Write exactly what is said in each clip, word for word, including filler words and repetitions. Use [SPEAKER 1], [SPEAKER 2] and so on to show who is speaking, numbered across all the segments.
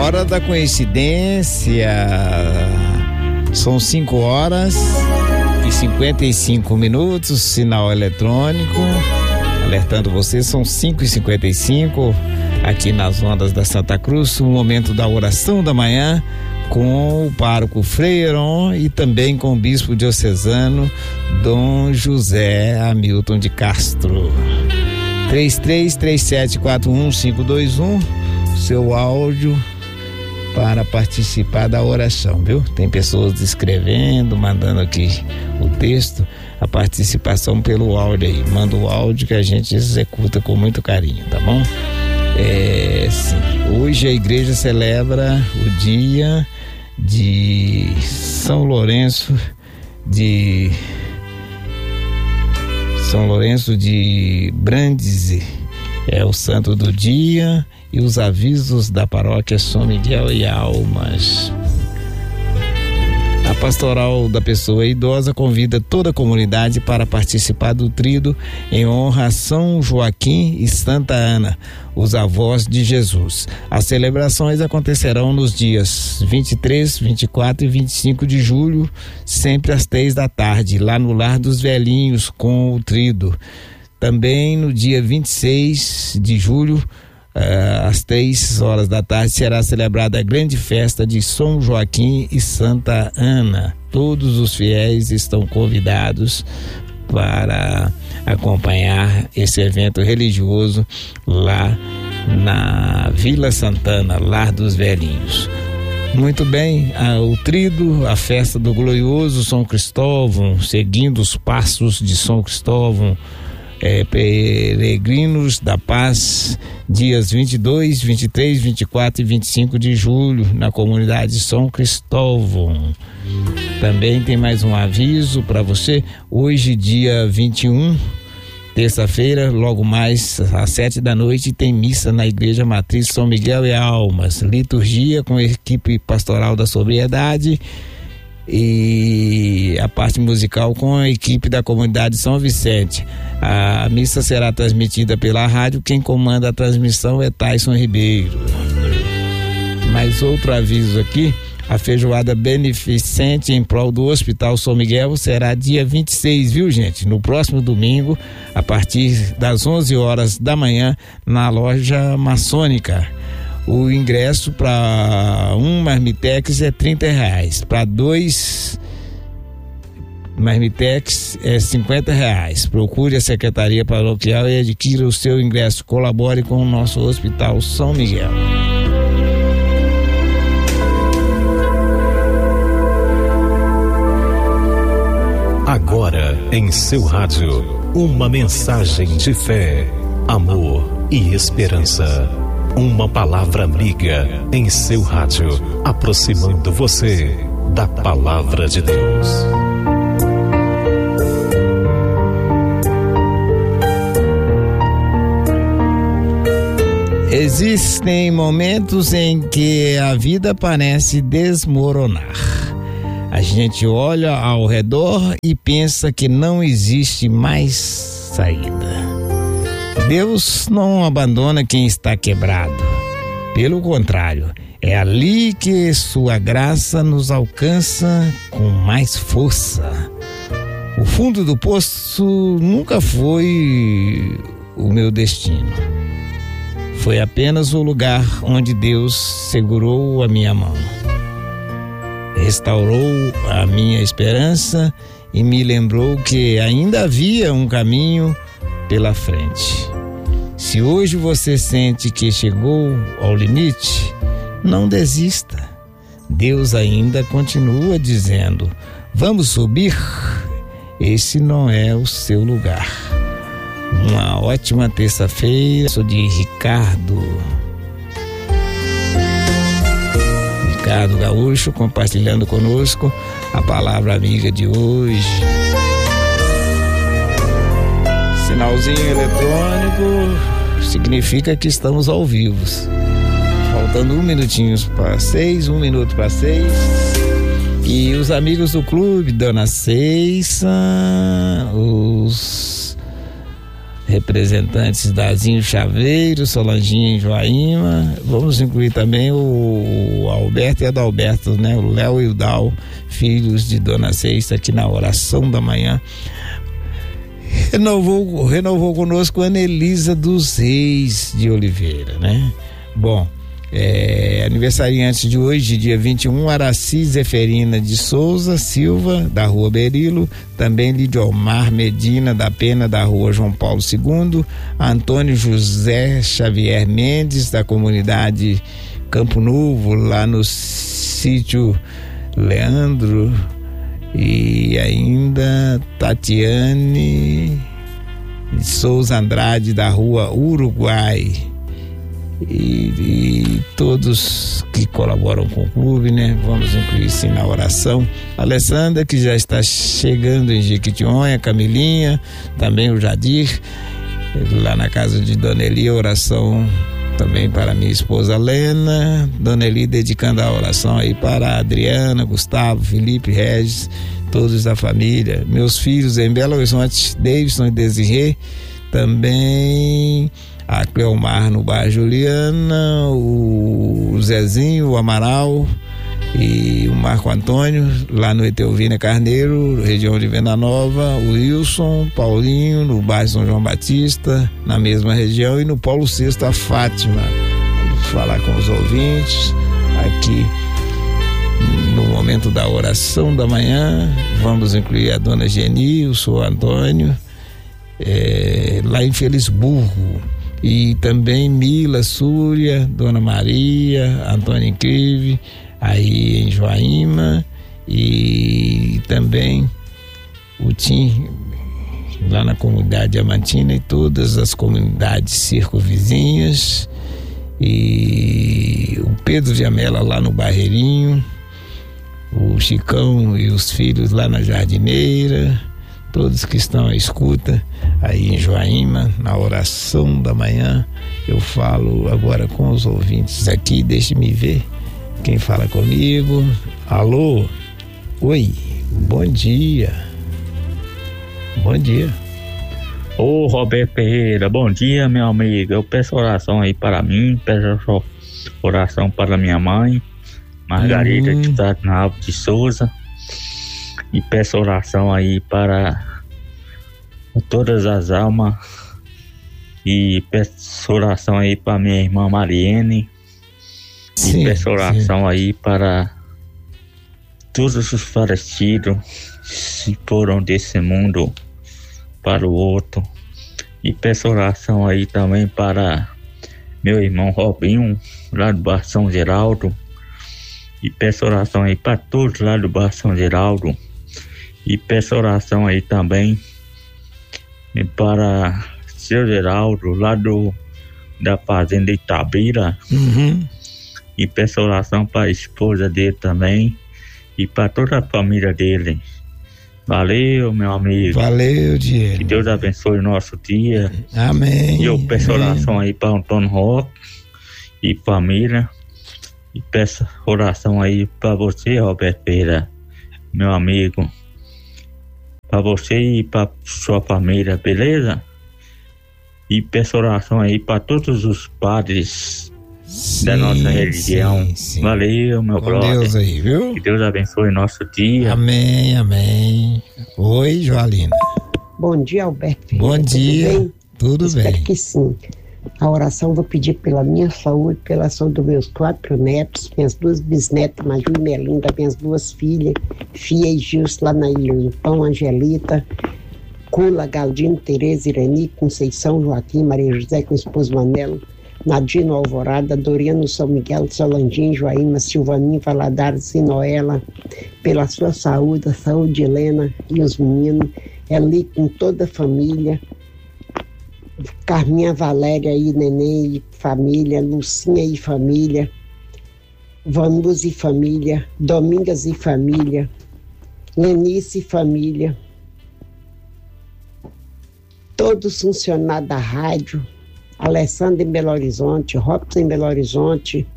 [SPEAKER 1] Hora da coincidência. São cinco horas e cinquenta e cinco minutos, sinal eletrônico. Alertando você, são cinco e cinquenta e cinco aqui nas ondas da Santa Cruz, o momento da oração da manhã com o pároco Frei Heron e também com o bispo diocesano Dom José Hamilton de Castro. três três três sete quatro um cinco dois um, seu áudio para participar da oração, viu? Tem pessoas escrevendo, mandando aqui o texto, a participação pelo áudio aí. Manda o áudio que a gente executa com muito carinho, tá bom? É, sim. Hoje a igreja celebra o dia de São Lourenço de São Lourenço de Brandisi, é o santo do dia, e os avisos da paróquia São Miguel e Almas. A pastoral da pessoa idosa convida toda a comunidade para participar do tríduo em honra a São Joaquim e Santa Ana, os avós de Jesus. As celebrações acontecerão nos dias vinte e três, vinte e quatro e vinte e cinco de julho, sempre às três da tarde, lá no Lar dos Velhinhos, com o tríduo. Também no dia vinte e seis de julho, Uh, às três horas da tarde, será celebrada a grande festa de São Joaquim e Santa Ana. Todos os fiéis estão convidados para acompanhar esse evento religioso lá na Vila Santana, Lar dos Velhinhos. Muito bem, ah, o tríduo, a festa do glorioso São Cristóvão, seguindo os passos de São Cristóvão, É, Peregrinos da Paz, dias vinte e dois, vinte e três, vinte e quatro e vinte e cinco de julho, na comunidade São Cristóvão. Também tem mais um aviso para você. Hoje, dia vinte e um, terça-feira, logo mais às sete da noite, tem missa na Igreja Matriz São Miguel e Almas. Liturgia com a equipe pastoral da sobriedade e a parte musical com a equipe da comunidade São Vicente. A missa será transmitida pela rádio. Quem comanda a transmissão é Tyson Ribeiro. Mais outro aviso aqui: a feijoada beneficente em prol do Hospital São Miguel será dia vinte e seis, viu, gente? No próximo domingo, a partir das onze horas da manhã, na loja maçônica. O ingresso para um marmitex é trinta reais, para dois marmitex é cinquenta reais. Procure a Secretaria Paroquial e adquira o seu ingresso. Colabore com o nosso Hospital São Miguel.
[SPEAKER 2] Agora em seu rádio, uma mensagem de fé, amor e esperança. Uma palavra amiga em seu rádio, aproximando você da palavra de Deus.
[SPEAKER 1] Existem momentos em que a vida parece desmoronar. A gente olha ao redor e pensa que não existe mais saída. Deus não abandona quem está quebrado. Pelo contrário, é ali que sua graça nos alcança com mais força. O fundo do poço nunca foi o meu destino. Foi apenas o lugar onde Deus segurou a minha mão, restaurou a minha esperança e me lembrou que ainda havia um caminho pela frente. Se hoje você sente que chegou ao limite, não desista. Deus ainda continua dizendo: vamos subir? Esse não é o seu lugar. Uma ótima terça-feira. Sou de Ricardo. Ricardo Gaúcho, compartilhando conosco a palavra amiga de hoje. Sinalzinho eletrônico significa que estamos ao vivo. Faltando um minutinho para seis, um minuto para seis. E os amigos do clube, Dona Ceissa, os representantes da Zinho Chaveiro, Solanginha em Joaíma. Vamos incluir também o Alberto e Adalberto, né? O Léo e o Dal, filhos de Dona Seixta, aqui na oração da manhã. Renovou, renovou conosco a Anelisa dos Reis de Oliveira, né? Bom, é, aniversariante de hoje, dia vinte e um, Araci Zeferina de Souza Silva, da Rua Berilo, também Lidiomar Medina da Pena, da Rua João Paulo segundo, Antônio José Xavier Mendes, da comunidade Campo Novo, lá no sítio Leandro, e ainda Tatiane de Souza Andrade, da Rua Uruguai. E, e todos que colaboram com o clube, né? Vamos incluir sim na oração. Alessandra, que já está chegando em Jequitinhonha, Camilinha, também o Jadir, lá na casa de Dona Eli, oração também para minha esposa Lena. Dona Eli dedicando a oração aí para a Adriana, Gustavo, Felipe, Regis, todos da família. Meus filhos em Belo Horizonte, Davidson e Desirê, também a Cleomar no bairro Juliana, o Zezinho, o Amaral e o Marco Antônio lá no Eteuvina Carneiro, região de Venda Nova, o Wilson, Paulinho no bairro São João Batista, na mesma região, e no Paulo sexto a Fátima. Vamos falar com os ouvintes aqui no momento da oração da manhã. Vamos incluir a dona Geni, o senhor Antônio, é, lá em Felisburgo. E também Mila, Súria, Dona Maria, Antônio Inclive, aí em Joaíma, e também o Tim, lá na comunidade Diamantina, e todas as comunidades circunvizinhas, e o Pedro Viamela lá no Barreirinho, o Chicão e os filhos lá na Jardineira, todos que estão à escuta aí em Joaíma, na oração da manhã. Eu falo agora com os ouvintes aqui, deixe-me ver quem fala comigo. Alô? Oi, bom dia. Bom dia.
[SPEAKER 3] Ô Roberto Pereira, bom dia, meu amigo. Eu peço oração aí para mim, peço oração para minha mãe, Margarida hum. de Tatinalvo de Souza. E peço oração aí para todas as almas. E peço oração aí para minha irmã Mariene. Sim, e peço oração sim. aí para todos os falecidos que foram desse mundo para o outro. E peço oração aí também para meu irmão Robinho, lá do Bar São Geraldo. E peço oração aí para todos lá do Bar São Geraldo. E peço oração aí também para seu Geraldo, lá do, da Fazenda Itabira.
[SPEAKER 1] Uhum.
[SPEAKER 3] E peço oração para a esposa dele também. E para toda a família dele. Valeu, meu amigo.
[SPEAKER 1] Valeu, Diego.
[SPEAKER 3] Que Deus abençoe o nosso dia.
[SPEAKER 1] Amém.
[SPEAKER 3] E eu peço
[SPEAKER 1] Amém.
[SPEAKER 3] oração aí para Antônio Roque e família. E peço oração aí para você, Roberto Pereira, meu amigo. Para você e para sua família, beleza? E peço oração aí para todos os padres sim, da nossa religião. Sim, sim. Valeu, meu
[SPEAKER 1] com
[SPEAKER 3] brother.
[SPEAKER 1] Deus aí, viu?
[SPEAKER 3] Que Deus abençoe nosso dia.
[SPEAKER 1] Amém, amém. Oi, Joalina.
[SPEAKER 4] Bom dia, Alberto.
[SPEAKER 1] Bom dia.
[SPEAKER 4] Tudo bem?
[SPEAKER 1] Tudo
[SPEAKER 4] Espero
[SPEAKER 1] bem.
[SPEAKER 4] que sim. A oração vou pedir pela minha saúde, pela saúde dos meus quatro netos, minhas duas bisnetas, Maju e Melinda, minhas duas filhas, Fia e Gilson, lá na Ilha do Pão, Angelita, Cula, Galdino, Tereza, Irani, Conceição, Joaquim, Maria José com o esposo Manelo, Nadino, Alvorada, Doriano, São Miguel, Solandim, Joaíma, Silvaninho, Valadares e Noela, pela sua saúde, a saúde de Helena e os meninos, Eli com toda a família, Carminha, Valéria e Neném e família, Lucinha e família, Vanus e família, Domingas e família, Lenice e família, todos funcionários da rádio, Alessandra em Belo Horizonte, Robson em Belo Horizonte,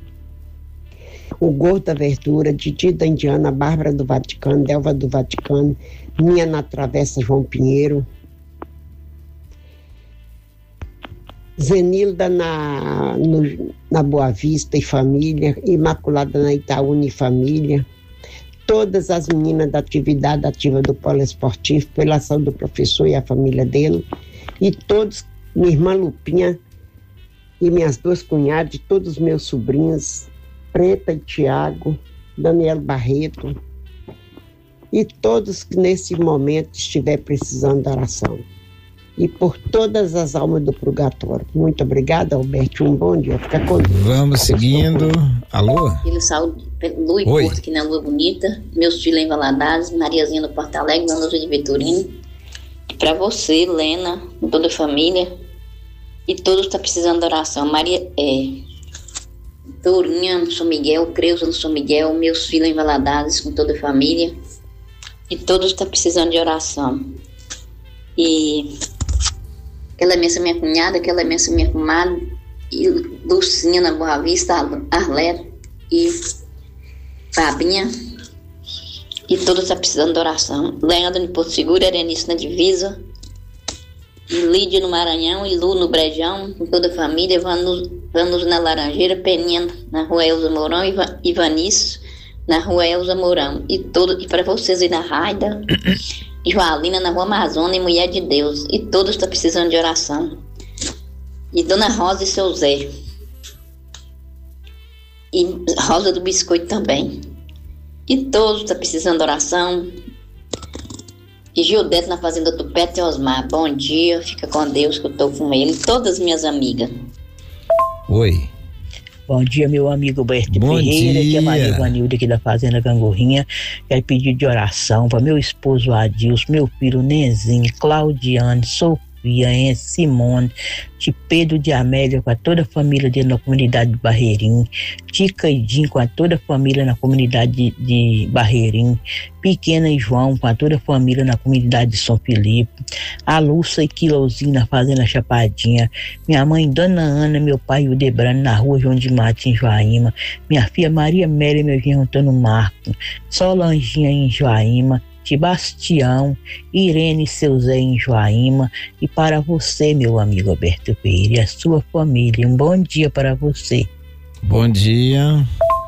[SPEAKER 4] o Gordo da Verdura, Didi da Indiana, Bárbara do Vaticano, Delva do Vaticano, Minha na Travessa João Pinheiro, Zenilda na, no, na Boa Vista e família, Imaculada na Itaúna e família, todas as meninas da atividade ativa do Polo Esportivo, pela ação do professor e a família dele, e todos, minha irmã Lupinha e minhas duas cunhadas, todos os meus sobrinhos, Preta e Tiago, Daniel Barreto, e todos que nesse momento estiver precisando de oração. E por todas as almas do purgatório. Muito obrigada, Alberto. Um bom dia. Fica com Deus.
[SPEAKER 1] Vamos seguindo. Alô?
[SPEAKER 5] Filho, saúde, Lu e Porto aqui na Lua Bonita. Meus filhos em Valadares, Mariazinha no Porto Alegre, Ana Lúcia de Vitorino. E para você, Lena, com toda a família. E todos que estão precisando de oração. Maria, é, Dourinha no São Miguel, Creuza no São Miguel, meus filhos em Valadares, com toda a família. E todos que estão precisando de oração. E aquela imensa minha cunhada, aquela imensa minha comadre, e Lucinha na Boa Vista, Arlete e Fabinha, e todos estão precisando de oração. Leandro no Porto Seguro, Erenice na Divisa, e Lídia no Maranhão, e Lu no Brejão, com toda a família, Vanus, Vanus na Laranjeira, Peninha na Rua Elza Mourão, e Ivanice na Rua Elza Mourão, e, todo, e para vocês aí na Raida, e Joalina na Rua Amazônia, e Mulher de Deus, e todos estão precisando de oração. E Dona Rosa e seu Zé. E Rosa do Biscoito também. E todos estão precisando de oração. E Gildete na Fazenda Tupete e Osmar. Bom dia, fica com Deus que eu estou com ele. Todas minhas amigas.
[SPEAKER 1] Oi.
[SPEAKER 6] Bom dia, meu amigo Berto
[SPEAKER 1] Bom
[SPEAKER 6] Ferreira,
[SPEAKER 1] dia.
[SPEAKER 6] que é Maria Vanilda aqui da Fazenda Gangorrinha. Quero pedir de oração para meu esposo Adilson, meu filho Nenzinho, Claudiane, Sofia, Enzo, Simone, de Pedro de Amélia, com a toda a família dele na comunidade de Barreirim, Tica e Dinho, com a toda a família na comunidade de, de Barreirim, Pequena e João, com a toda a família na comunidade de São Felipe, a Lúcia e Quilozinho na Fazenda Chapadinha, minha mãe Dona Ana, meu pai Udebrano na Rua João de Matos, em Joaíma, minha filha Maria Mélia e meu genro Antônio Marco, Solanginha em Joaíma, Sebastião, Irene e seu Zé em Joaíma, e para você, meu amigo Alberto Ferreira, e a sua família, um bom dia para você.
[SPEAKER 1] Bom dia.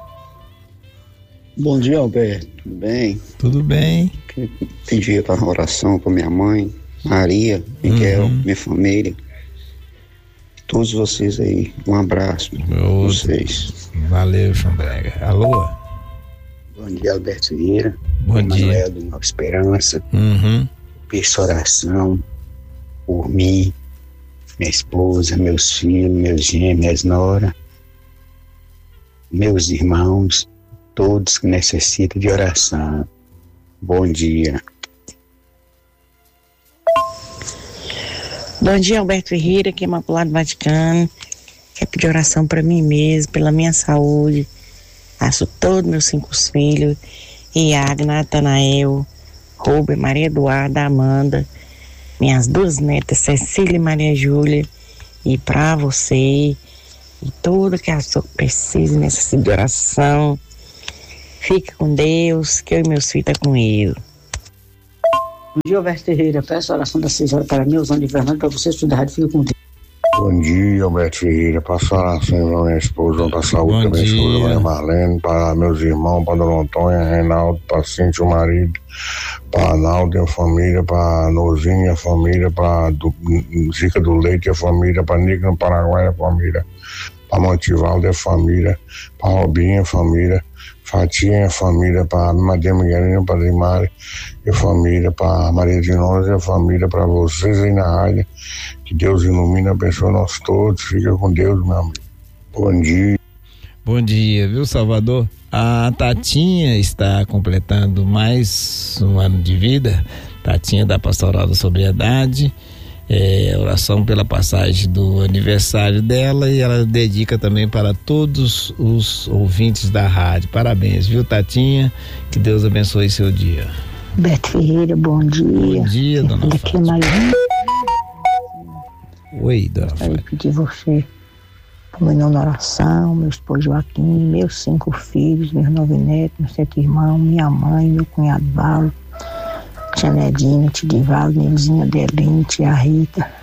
[SPEAKER 7] Bom dia, Alberto. Tudo bem?
[SPEAKER 1] Tudo bem.
[SPEAKER 7] Pedi para oração para minha mãe, Maria, Miguel, uhum. minha família. Todos vocês aí. Um abraço para vocês.
[SPEAKER 1] Valeu, Chumbrega. Alô?
[SPEAKER 7] Bom dia, Alberto Ferreira.
[SPEAKER 1] Bom dia.
[SPEAKER 7] Manuel do Nova Esperança.
[SPEAKER 1] Uhum.
[SPEAKER 7] Peço oração por mim, minha esposa, meus filhos, meus gêmeos, minhas noras, meus irmãos, todos que necessitam de oração. Bom dia.
[SPEAKER 8] Bom dia, Alberto Ferreira, aqui é Imaculado Vaticano. Quero pedir oração para mim mesmo, pela minha saúde. Faço todos meus cinco filhos, Iago, Natanael, Rubem, Maria Eduarda, Amanda, minhas duas netas, Cecília e Maria Júlia, e para você, e tudo que a pessoa precisa e necessita de oração. Fica com Deus, que eu e meus filhos estão com ele.
[SPEAKER 9] Bom dia, Alberto Ferreira. Peço a oração da seis horas para mim, Osana de Fernando, para você estudar rádio. Fica com Deus.
[SPEAKER 10] Bom dia, Alberto Ferreira. Passo a oração para minha esposa, para a saúde da minha esposa, Maria Marlene, para meus irmãos, para Dona Antônia, Reinaldo, para Cíntia, o marido, para Arnaldo e a família, para Nozinha e a família, para Zica do Leite e a família, para Nica no Paraguai e a família, para Montivaldo e a família, para Robinho e a família, Fatinha e a família, para Maria Miguelina, para Dimari e a família, para Maria de Nós e a família, para vocês aí na rádio. Que Deus ilumine, abençoe nós todos. Fica com Deus, meu amigo. Bom dia.
[SPEAKER 1] Bom dia, viu, Salvador? A Tatinha está completando mais um ano de vida. Tatinha da Pastoral da Sobriedade. É, oração pela passagem do aniversário dela, e ela dedica também para todos os ouvintes da rádio. Parabéns, viu, Tatinha? Que Deus abençoe seu dia.
[SPEAKER 11] Beto Ferreira, bom dia.
[SPEAKER 1] Bom dia, dona
[SPEAKER 11] Aqui é Maria.
[SPEAKER 1] Oi, dona
[SPEAKER 11] Fátima. Eu pedi você para meu nome na oração, meu esposo Joaquim, meus cinco filhos, meus nove netos, meus sete irmãos, minha mãe, meu cunhado Paulo, tia Nedinha, tia Divaldo, Nilzinha, Adeline, tia Rita,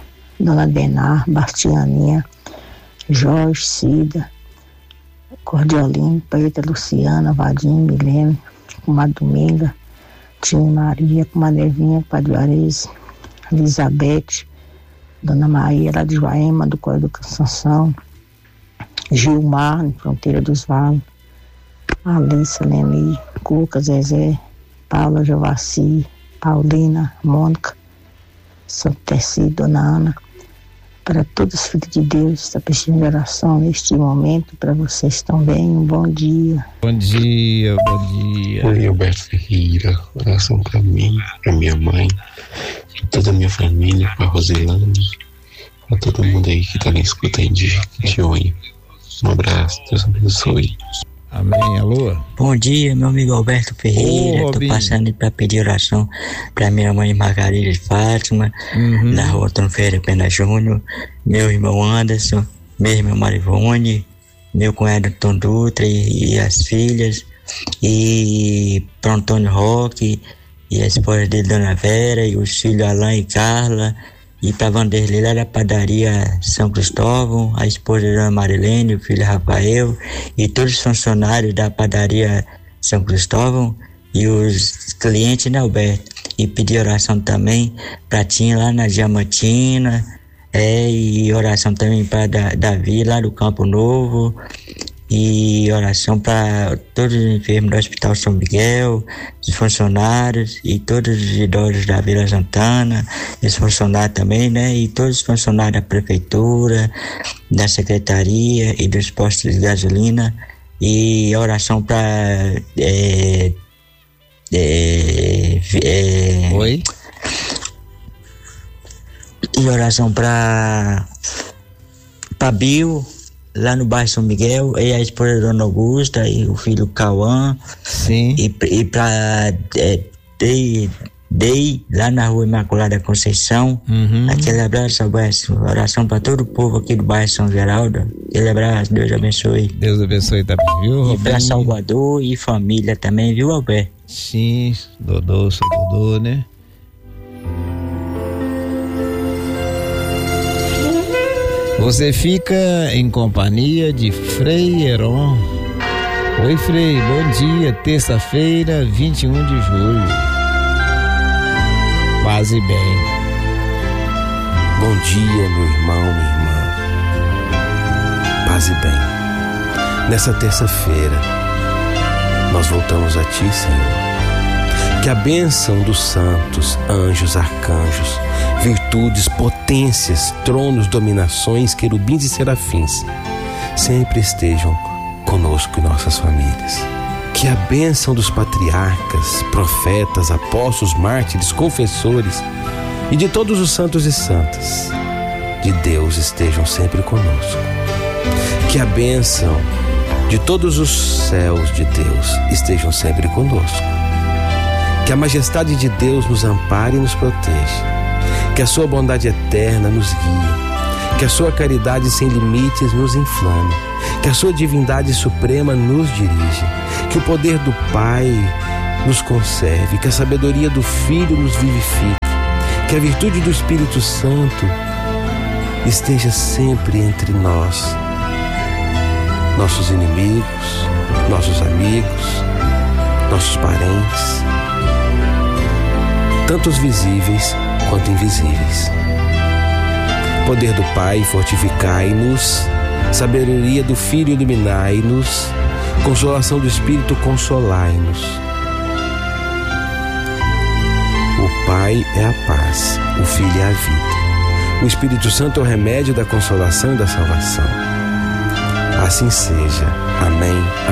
[SPEAKER 11] Dona Benar, Bastianinha, Jorge, Cida, Cordiolino, Preta, Luciana, Vadinho, Milene, Comadre Dominga, Tia Maria, Comadre Evinha, Padre Juarez, Elizabeth, Dona Maria, lá de Joaema, do Código da Canção, Gilmar, na Fronteira dos Valos, Alissa, Nemi, Cuca, Zezé, Paula, Jovaci, Paulina, Mônica, Santo Tecido, Dona Ana, para todos os filhos de Deus, está pedindo de oração neste momento, para vocês também, um bom dia.
[SPEAKER 1] Bom dia, bom dia.
[SPEAKER 12] Oi, Alberto Ferreira, oração para mim, para minha mãe, para toda a minha família, para Rosilane, para todo mundo aí que está na escuta aí de, de oi. Um abraço, Deus abençoe.
[SPEAKER 1] Amém, alô?
[SPEAKER 13] Bom dia, meu amigo Alberto Ferreira. Estou passando para pedir oração para minha mãe Margarida de Fátima, uhum. da rua Antônio Ferreira Pena Júnior, meu irmão Anderson, minha irmã Marivone, meu cunhado Tom Dutra e, e as filhas, e para Antônio Roque, e a esposa dele, Dona Vera, e os filhos Alain e Carla, e para Vanderlei lá da padaria São Cristóvão, a esposa da Dona Marilene, o filho Rafael, e todos os funcionários da padaria São Cristóvão e os clientes, né, Alberto? E pedir oração também para Tinha lá na Diamantina, é, e oração também para Davi lá do Campo Novo, e oração para todos os enfermos do Hospital São Miguel, os funcionários e todos os idosos da Vila Santana, os funcionários também, né? E todos os funcionários da prefeitura, da secretaria e dos postos de gasolina, e oração para é, é, é,
[SPEAKER 1] Oi?
[SPEAKER 13] E oração para para Bill lá no bairro São Miguel, e a esposa da Dona Augusta e o filho Cauã.
[SPEAKER 1] Sim.
[SPEAKER 13] E, e pra é, Dei, Dei, lá na rua Imaculada Conceição.
[SPEAKER 1] Uhum.
[SPEAKER 13] Aquele abraço, abraço, oração para todo o povo aqui do bairro São Geraldo. Aquele abraço, Deus abençoe.
[SPEAKER 1] Deus abençoe também, viu, Robinho?
[SPEAKER 13] E para Salvador e família também, viu, Alberto?
[SPEAKER 1] Sim, Dodô, sou Dodô, né? Você fica em companhia de Frei Heron. Oi, Frei, bom dia. Terça-feira, vinte e um de julho. Quase bem.
[SPEAKER 14] Bom dia, meu irmão, minha irmã. Paz e bem. Nessa terça-feira, nós voltamos a Ti, Senhor. Que a bênção dos santos, anjos, arcanjos, virtudes, potências, tronos, dominações, querubins e serafins sempre estejam conosco e nossas famílias. Que a bênção dos patriarcas, profetas, apóstolos, mártires, confessores e de todos os santos e santas de Deus estejam sempre conosco. Que a bênção de todos os céus de Deus estejam sempre conosco. Que a majestade de Deus nos ampare e nos proteja. Que a sua bondade eterna nos guie. Que a sua caridade sem limites nos inflame. Que a sua divindade suprema nos dirija. Que o poder do Pai nos conserve. Que a sabedoria do Filho nos vivifique. Que a virtude do Espírito Santo esteja sempre entre nós. Nossos inimigos, nossos amigos, nossos parentes, tanto os visíveis quanto invisíveis. Poder do Pai, fortificai-nos. Sabedoria do Filho, iluminai-nos. Consolação do Espírito, consolai-nos. O Pai é a paz, o Filho é a vida. O Espírito Santo é o remédio da consolação e da salvação. Assim seja. Amém.